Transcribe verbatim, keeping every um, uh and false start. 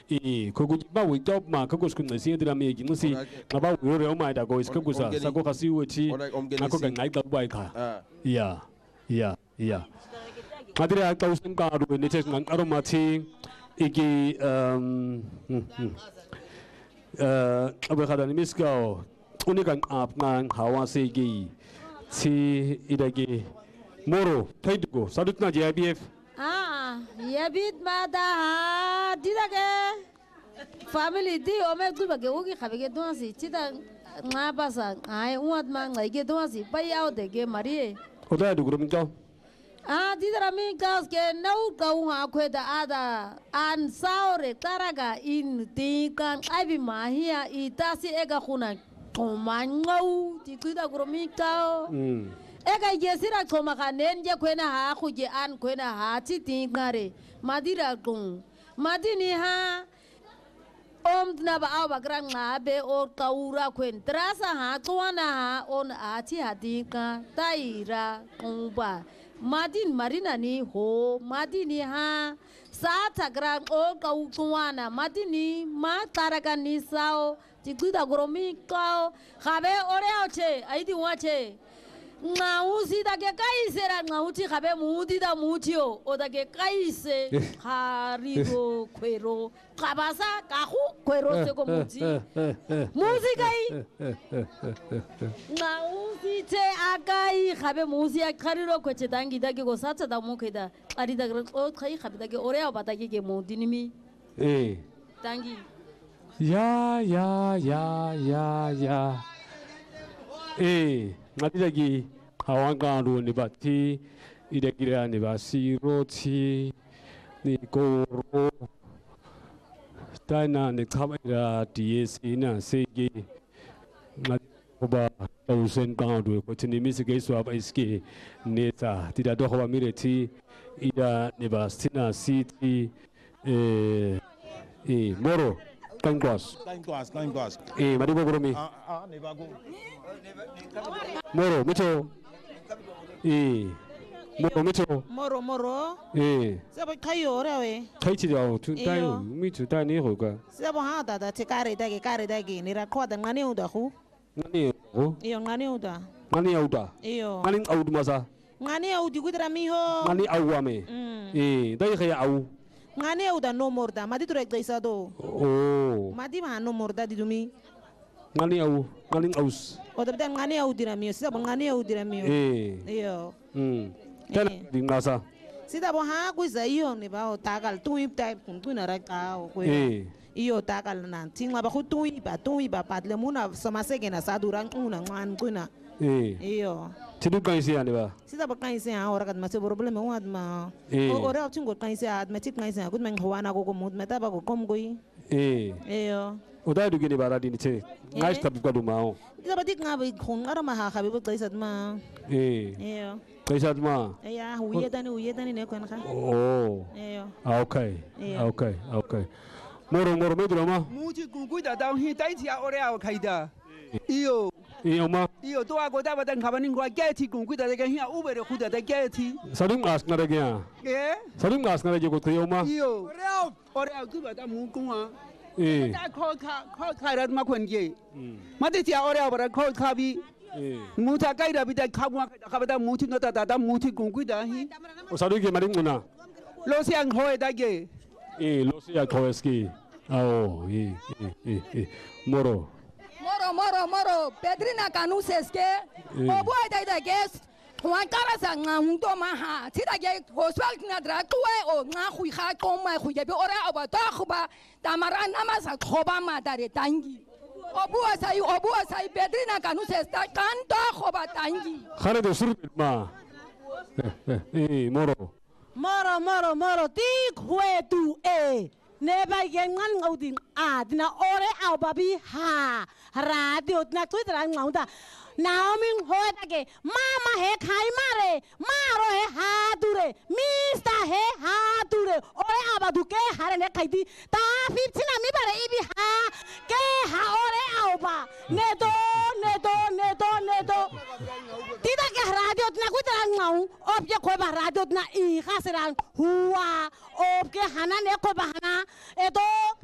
이 그거 바위 또 마카고 스군 나시 드라미 기무시 나바 우려 마이다 고 스쿠사 사고 가시 우치 나고 간나이 더 바이카 이야 이야 이야 마드레 아까 우슨 까루 네체 난 아로마티 이기 음 어 아베카다니 미스고 우니간 앞난 하와세기 치 이다기 모로 타이두고 사두트나 제아비에프 Ah, yabit mada didake family di ome tu bage ogi khabege donsi chita ngabasa ai uat ma ngai donsi bayao de ge marie oda du gurum jo ah didara mi gas ke nau kau ha kweda ada an saure taraga in ti kan abi mahia itasi ega khuna tomangau ti kuida gurumi kau mm ega yesira koma kanen je kwena ha khuje an kwena ha titi ngare madira gung madini ha om na ba aw bakran ngabe o kaura kwen trasa ha twana ha on ati hadika taira kumba madin marina ni ho madini ha sata gran o kau twana madini ma taraga ni sao tikuda goromi kao khabe ore oche aidi wache ngausi dake kaise ra ngauti khabe mudi da mutio odake kaise kharigo kwero kabasa kahu kwero seko muti musikai ngausi te akai khabe musi akhariro kweche dangi dake go satsa da mukeda ari da o khai khabe dake ore abata ke mudi nimi eh dangi ya ya ya ya ya eh Matidagi Hawangano Nibati Idegira Nibasi Roti Nikoro Dina Nikabira Dies Ina Segi Matoba Thousand Gando Cotinimisi Swab Iski Neta Tida Dohova Mireti Ida Nibastina City eh eh Moro Kangwas Kangwas Kangwas eh Maribo Goromi ah ah Nebago Moro Micho eh Moro Micho Moro Moro eh Sabo kayo rewe Kaichi dao tu dai mi tu dai ni hoga Sabo ha da da te kare da ke kare da ke ni ra kwa da ngani uda khu Ngani ho Iyo ngani uda Ngani auda Iyo Ngani audu masa Ngani audi gudra mi ho Ngani awame eh dai khaya aw Ngani uda no morda madi tu rek daisa do Oh Madi ma no morda di dumi Ngani aw ngani aus Oda bda ngani audi ra mi sabo ngani audi ra mi eh Iyo mm Tela di ngasa Sida bo ha ku za iyo ni ba o tagal tu ip type kun tu na ra ka o ko eh iyo tagal nan tingwa ba ku tu ip ba tu ip ba patle muna sama sege na saduran kuna ngan kuna eh iyo Tidu kaisi ane ba Sida ba kaisi ha ora kad ma se problem o ad ma o ora option ko kaisi ad ma tik kaisi ad men khwana ko ko mut meta ba ko kom goi eh iyo Oda du gini bara di ni che ngai tabu ka du mao Sida ba dik ngabe khon ara ma ha khabe ba kaisi ad ma eh iyo kaisi ad ma iya huye tani huye tani ne ko na kha Oh iyo okay okay okay Moro moro me drama Muti kuku da dau hi dai tia ore au kaida iyo iyo ma iyo to ago da badan khabanin ko geti kuku da ga hi ube re khuda da geti Sadum as na re gya eh Sadum as na re ko iyo ma iyo ore au ore au tu ba da mu ku ha eh da ko kha ko kha ra ma khon ge ma de tia ore au ba ko kha bi eh mu ta kai da bi da kha ma kha ba da mu ti no da da mu ti kuku da hi O sadu ge maring una lo siang hoi da ge eh lo sia koeski oh eh eh eh moro Moro moro moro Pedrina kanuseske obo ai da ges Juan Carasa nganto maha tida ge hospital na dra tuwe o nga khui kha ko ma khui be ora aba ta khuba tamara namasa khoba ma dare tangi obo sai obo sai Pedrina kanusesta kan ta khoba tangi khare de sur ma eh moro Moro moro moro tik hue tu e Neba yengan ngaudin ad na ore au babi ha radio na twitter ngauda Naomi hoedage mama he khai mare maro he ha dure mista he ha dure ore abadu ke hare ne khaidi ta fifteen mi bare ibi ha ke ha ore au ba ne do ne do ne do ne do tida ke radio na twitter ngau ob je ko ba radio na i khasran huwa ob ke hana ne ko ba hana edo